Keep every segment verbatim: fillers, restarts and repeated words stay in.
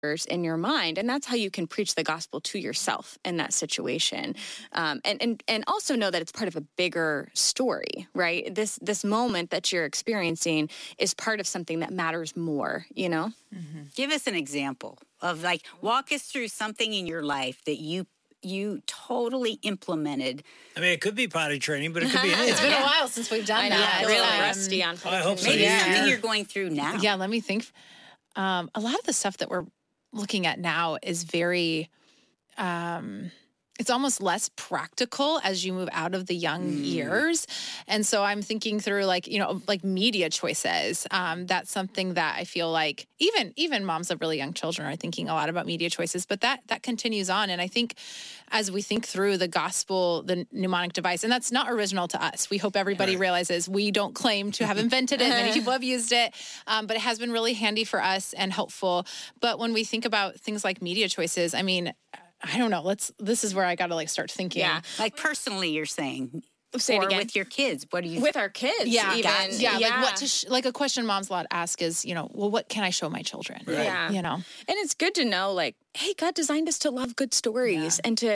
in your mind. And that's how you can preach the gospel to yourself in that situation. Um, and, and, and also know that it's part of a bigger story, right? This, this moment that you're experiencing is part of something that matters more, you know? Mm-hmm. Give us an example of, like, walk us through something in your life that you you totally implemented. I mean, it could be potty training, but it could be anything. It's been a while since we've done I know, that. really Um, rusty on potty I hope so. Maybe Yeah. something Yeah. you're going through now. Yeah, let me think. Um, a lot of the stuff that we're looking at now is very, um, it's almost less practical as you move out of the young mm. years. And so I'm thinking through, like, you know, like media choices. Um, that's something that I feel like even, even moms of really young children are thinking a lot about media choices, but that, that continues on. And I think as we think through the gospel, the mnemonic device, and that's not original to us. We hope everybody right. realizes we don't claim to have invented it. Many people have used it, um, but it has been really handy for us and helpful. But when we think about things like media choices, I mean, I don't know. Let's. This is where I got to like start thinking. Yeah, like personally, you're saying, Say or it again. with your kids. What do you with our kids? Yeah, even. yeah, yeah. Like what to sh- like a question moms a lot ask is, you know, well, what can I show my children? Right. Yeah, you know, and it's good to know, like, hey, God designed us to love good stories yeah. and to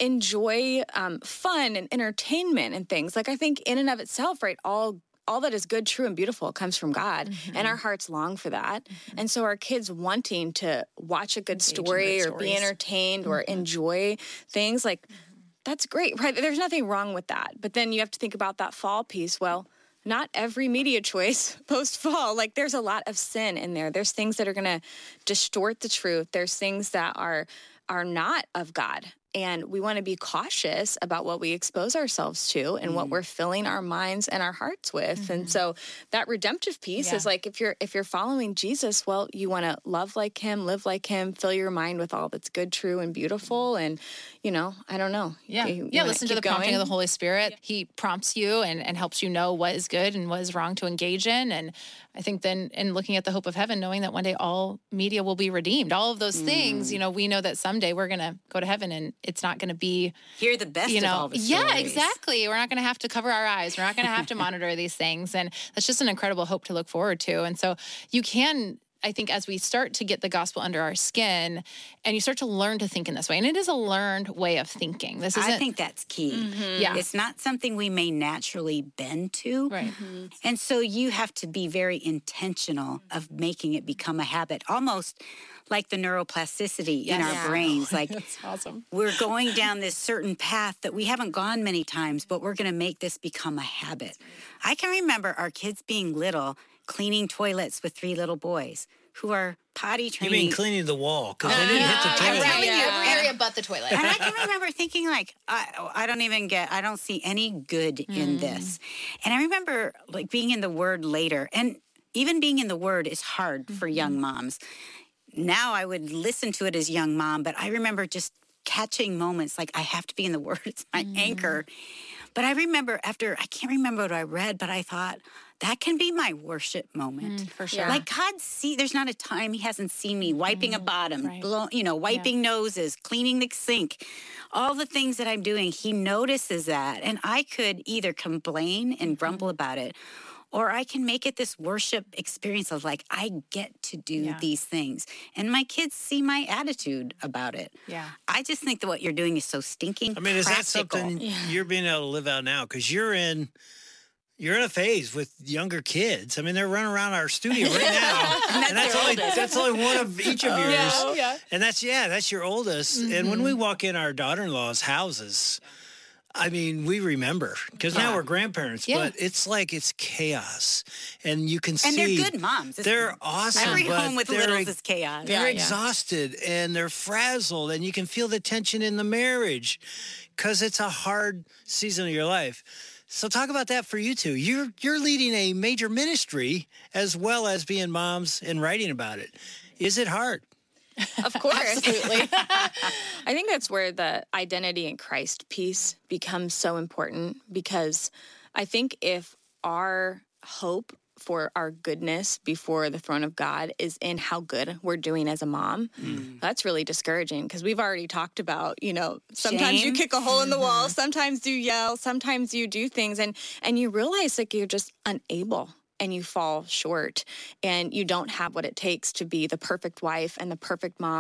enjoy um, fun and entertainment and things. Like, I think in and of itself, right, all. all that is good, true, and beautiful comes from God, mm-hmm. and our hearts long for that. Mm-hmm. And so our kids wanting to watch a good Engaging story good or be entertained mm-hmm. or enjoy things, like, mm-hmm. that's great, right? There's nothing wrong with that. But then you have to think about that fall piece. Well, not every media choice post-fall. Like, there's a lot of sin in there. There's things that are going to distort the truth. There's things that are are not of God. And we want to be cautious about what we expose ourselves to and mm. what we're filling our minds and our hearts with. Mm-hmm. And so that redemptive piece yeah. is like, if you're if you're following Jesus, well, you want to love like him, live like him, fill your mind with all that's good, true, and beautiful. And, you know, I don't know. Yeah. You, you yeah. Listen to the going? prompting of the Holy Spirit. He prompts you and, and helps you know what is good and what is wrong to engage in. And I think then in looking at the hope of heaven, knowing that one day all media will be redeemed, all of those mm. things, you know, we know that someday we're going to go to heaven and it's not going to be, hear the best you know, of all the stories. Yeah, exactly. We're not going to have to cover our eyes. We're not going to have to monitor these things. And that's just an incredible hope to look forward to. And so you can, I think, as we start to get the gospel under our skin and you start to learn to think in this way, and it is a learned way of thinking. This isn't, I think that's key. Mm-hmm. Yeah. It's not something we may naturally bend to. Right. Mm-hmm. And so you have to be very intentional of making it become a habit, almost like the neuroplasticity yes. in our yeah. brains. Like, that's awesome. We're going down this certain path that we haven't gone many times, but we're going to make this become a habit. I can remember our kids being little, cleaning toilets with three little boys who are potty training. You mean cleaning the wall, because they didn't hit the toilet. Around Yeah. your area but the toilet. And I can remember thinking, like, I, I don't even get, I don't see any good mm. in this. And I remember, like, being in the Word later, and even being in the Word is hard mm-hmm. for young moms. Now I would listen to it as young mom, but I remember just catching moments like, I have to be in the Word. It's my mm. anchor. But I remember after, I can't remember what I read, but I thought, that can be my worship moment. Mm, for sure. Like, God see, there's not a time he hasn't seen me wiping mm, a bottom, right. blow, you know, wiping yeah. noses, cleaning the sink, all the things that I'm doing. He notices that. And I could either complain and grumble mm. about it, or I can make it this worship experience of, like, I get to do yeah. these things. And my kids see my attitude about it. Yeah. I just think that what you're doing is so stinking I mean, is practical. that something yeah. you're being able to live out now? Because you're in... You're in a phase with younger kids. I mean, they're running around our studio right now. and, and that's, only, that's only one of each of oh, yours. Yeah, yeah. And that's, yeah, that's your oldest. Mm-hmm. And when we walk in our daughter-in-law's houses, I mean, we remember. Because yeah. now we're grandparents. Yeah. But it's like it's chaos. And you can and see. And they're good moms. It's, they're awesome. Every but home with littles is chaos. They're yeah, exhausted yeah. and they're frazzled. And you can feel the tension in the marriage. Because it's a hard season of your life. So talk about that for you two. You're you're leading a major ministry as well as being moms and writing about it. Is it hard? Of course. Absolutely. I think that's where the identity in Christ piece becomes so important, because I think if our hope for our goodness before the throne of God is in how good we're doing as a mom, mm. that's really discouraging, because we've already talked about, you know, sometimes Shame. you kick a hole in the wall, sometimes you yell, sometimes you do things, and and you realize, like, you're just unable. and you fall short and you don't have what it takes to be the perfect wife and the perfect mom